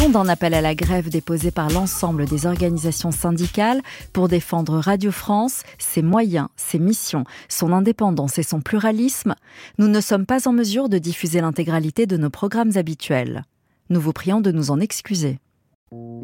D'un appel à la grève déposé par l'ensemble des organisations syndicales pour défendre Radio France, ses moyens, ses missions, son indépendance et son pluralisme, nous ne sommes pas en mesure de diffuser l'intégralité de nos programmes habituels. Nous vous prions de nous en excuser.